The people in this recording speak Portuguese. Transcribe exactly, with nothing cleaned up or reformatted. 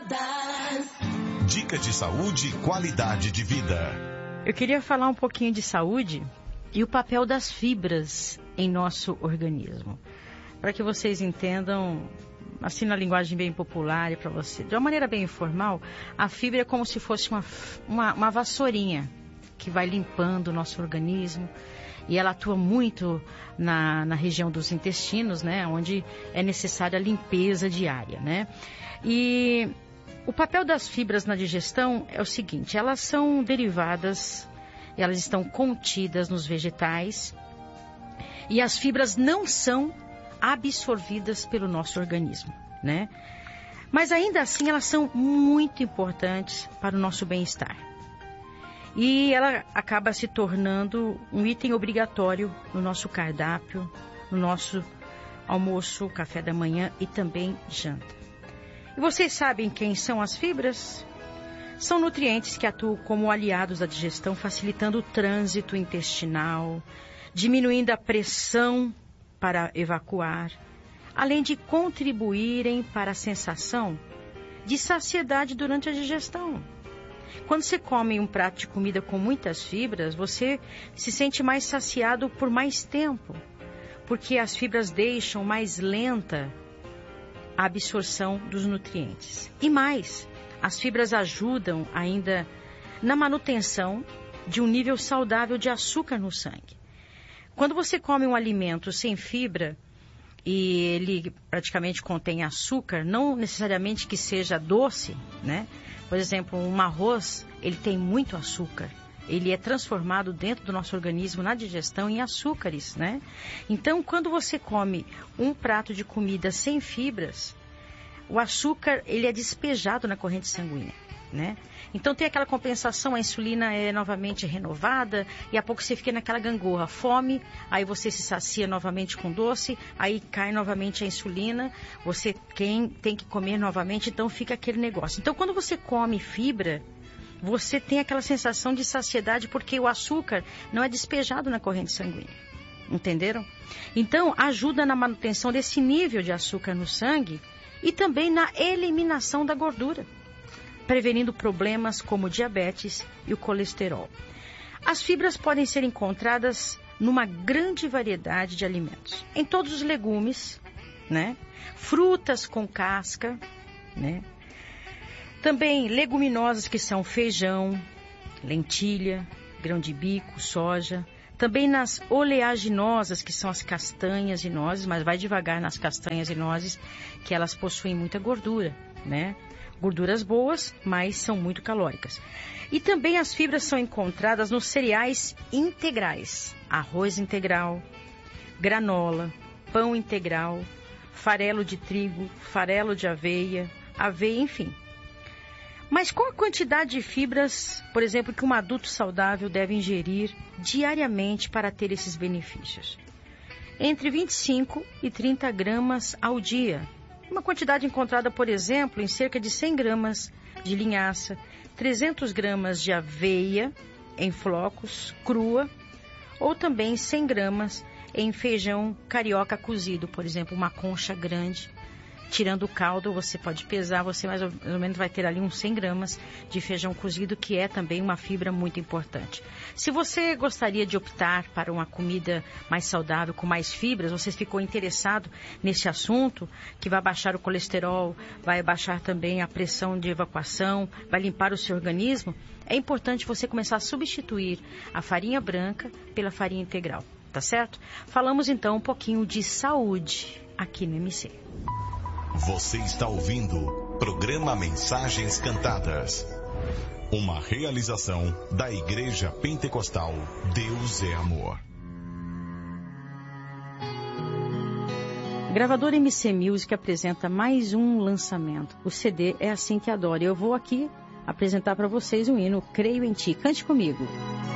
Dica de saúde e qualidade de vida. Eu queria falar um pouquinho de saúde e o papel das fibras em nosso organismo. Para que vocês entendam, assim na linguagem bem popular e para você, de uma maneira bem informal, a fibra é como se fosse uma, uma, uma vassourinha que vai limpando o nosso organismo. E ela atua muito na, na região dos intestinos, né? Onde é necessária a limpeza diária, né? E o papel das fibras na digestão é o seguinte: elas são derivadas, elas estão contidas nos vegetais e as fibras não são absorvidas pelo nosso organismo, né? Mas ainda assim elas são muito importantes para o nosso bem-estar. E ela acaba se tornando um item obrigatório no nosso cardápio, no nosso almoço, café da manhã e também janta. E vocês sabem quem são as fibras? São nutrientes que atuam como aliados da digestão, facilitando o trânsito intestinal, diminuindo a pressão para evacuar, além de contribuírem para a sensação de saciedade durante a digestão. Quando você come um prato de comida com muitas fibras, você se sente mais saciado por mais tempo, porque as fibras deixam mais lenta a absorção dos nutrientes. E mais, as fibras ajudam ainda na manutenção de um nível saudável de açúcar no sangue. Quando você come um alimento sem fibra e ele praticamente contém açúcar, não necessariamente que seja doce, né? Por exemplo, um arroz, ele tem muito açúcar. Ele é transformado dentro do nosso organismo, na digestão, em açúcares, né? Então, quando você come um prato de comida sem fibras, o açúcar, ele é despejado na corrente sanguínea, né? Então, tem aquela compensação, a insulina é novamente renovada e a pouco você fica naquela gangorra, fome, aí você se sacia novamente com doce, aí cai novamente a insulina, você quem tem que comer novamente, então fica aquele negócio. Então, quando você come fibra, você tem aquela sensação de saciedade porque o açúcar não é despejado na corrente sanguínea. Entenderam? Então, ajuda na manutenção desse nível de açúcar no sangue e também na eliminação da gordura, prevenindo problemas como diabetes e o colesterol. As fibras podem ser encontradas numa grande variedade de alimentos, em todos os legumes, né? Frutas com casca, né? Também leguminosas que são feijão, lentilha, grão de bico, soja. Também nas oleaginosas, que são as castanhas e nozes, mas vai devagar nas castanhas e nozes, que elas possuem muita gordura, né? Gorduras boas, mas são muito calóricas. E também as fibras são encontradas nos cereais integrais. Arroz integral, granola, pão integral, farelo de trigo, farelo de aveia, aveia, enfim. Mas qual a quantidade de fibras, por exemplo, que um adulto saudável deve ingerir diariamente para ter esses benefícios? Entre vinte e cinco e trinta gramas ao dia. Uma quantidade encontrada, por exemplo, em cerca de cem gramas de linhaça, trezentas gramas de aveia em flocos, crua, ou também cem gramas em feijão carioca cozido, por exemplo, uma concha grande. Tirando o caldo, você pode pesar, você mais ou menos vai ter ali uns cem gramas de feijão cozido, que é também uma fibra muito importante. Se você gostaria de optar para uma comida mais saudável, com mais fibras, você ficou interessado nesse assunto, que vai baixar o colesterol, vai baixar também a pressão de evacuação, vai limpar o seu organismo, é importante você começar a substituir a farinha branca pela farinha integral, tá certo? Falamos então um pouquinho de saúde aqui no M C. Você está ouvindo programa Mensagens Cantadas. Uma realização da Igreja Pentecostal Deus é Amor. A gravadora M C Music apresenta mais um lançamento. O C D É Assim Que Adoro. Eu vou aqui apresentar para vocês o hino Creio em Ti. Cante comigo.